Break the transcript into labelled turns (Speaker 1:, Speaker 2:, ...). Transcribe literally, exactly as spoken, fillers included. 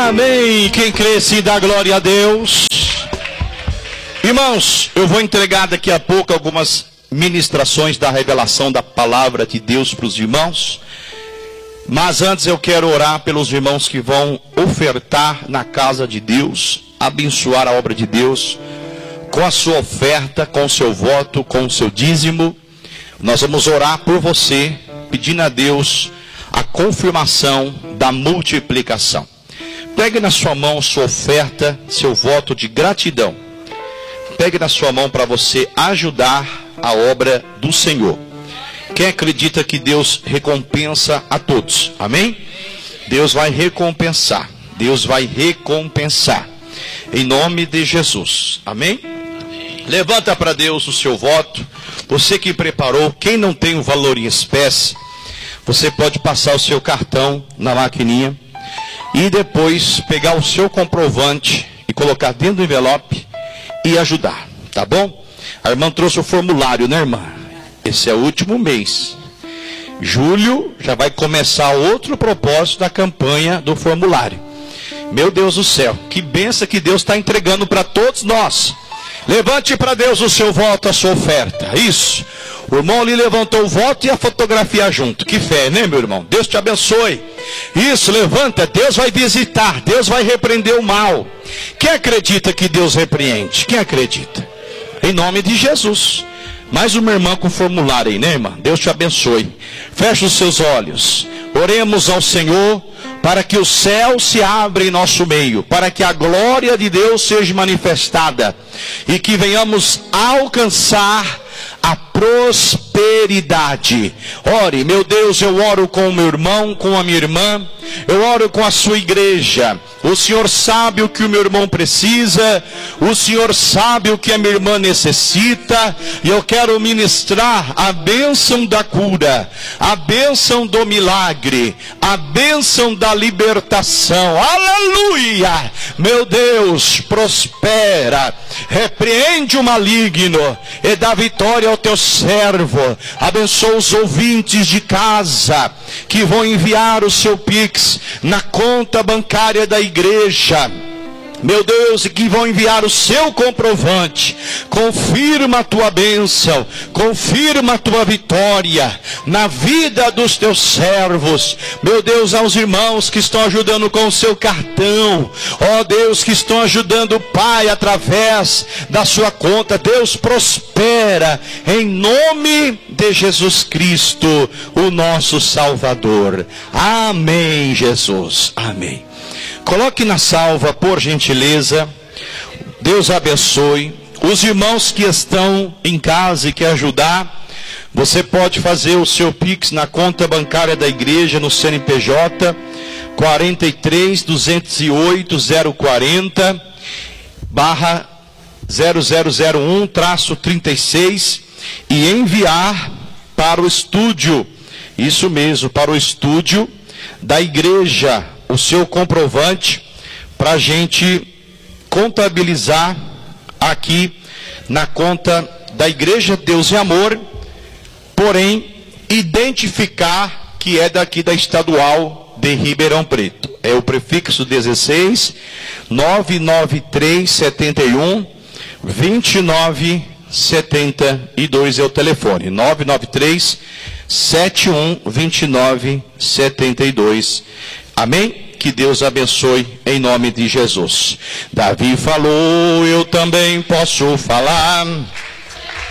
Speaker 1: Amém. Quem crê sim dá glória a Deus. Irmãos, eu vou entregar daqui a pouco algumas ministrações da revelação da palavra de Deus para os irmãos. Mas antes eu quero orar pelos irmãos que vão ofertar na casa de Deus, abençoar a obra de Deus, com a sua oferta, com o seu voto, com o seu dízimo. Nós vamos orar por você, pedindo a Deus a confirmação da multiplicação. Pegue na sua mão sua oferta, seu voto de gratidão. Pegue na sua mão para você ajudar a obra do Senhor. Quem acredita que Deus recompensa a todos? Amém? Deus vai recompensar. Deus vai recompensar. Em nome de Jesus. Amém? Amém. Levanta para Deus o seu voto. Você que preparou, quem não tem o valor em espécie, você pode passar o seu cartão na maquininha e depois pegar o seu comprovante e colocar dentro do envelope e ajudar, tá bom? A irmã trouxe o formulário, né, irmã? Esse é o último mês. Julho já vai começar outro propósito da campanha do formulário. Meu Deus do céu, que bênção que Deus está entregando para todos nós. Levante para Deus o seu voto, a sua oferta. Isso. O irmão ali levantou o voto e a fotografia junto. Que fé, né, meu irmão? Deus te abençoe. Isso, levanta. Deus vai visitar. Deus vai repreender o mal. Quem acredita que Deus repreende? Quem acredita? Em nome de Jesus. Mais uma irmã com formulário aí, né, irmã? Deus te abençoe. Feche os seus olhos. Oremos ao Senhor para que o céu se abra em nosso meio, para que a glória de Deus seja manifestada e que venhamos alcançar a prosperidade. Ore, meu Deus, eu oro com o meu irmão, com a minha irmã, eu oro com a sua igreja. O Senhor sabe o que o meu irmão precisa, o Senhor sabe o que a minha irmã necessita, e eu quero ministrar a bênção da cura, a bênção do milagre, a bênção da libertação. Aleluia! Meu Deus, prospera, repreende o maligno e dá vitória ao teu servo. Abençoa os ouvintes de casa que vão enviar o seu Pix na conta bancária da igreja. Meu Deus, e que vão enviar o seu comprovante. Confirma a tua bênção, confirma a tua vitória na vida dos teus servos. Meu Deus, aos irmãos que estão ajudando com o seu cartão, ó Deus, que estão ajudando o Pai através da sua conta. Deus, prospera em nome de Jesus Cristo, o nosso Salvador. Amém, Jesus. Amém. Coloque na salva, por gentileza. Deus abençoe. Os irmãos que estão em casa e querem ajudar, você pode fazer o seu Pix na conta bancária da igreja, no C N P J quarenta e três, duzentos e oito, zero quarenta, barra zero zero zero um, traço trinta e seis, e enviar para o estúdio, isso mesmo, para o estúdio da igreja, o seu comprovante, para a gente contabilizar aqui na conta da Igreja Deus e Amor, porém identificar que é daqui da estadual de Ribeirão Preto. É o prefixo dezesseis, nove nove três sete um, dois nove sete dois é o telefone, nove nove três sete um, dois nove sete dois. Amém? Que Deus abençoe em nome de Jesus. Davi falou, eu também posso falar.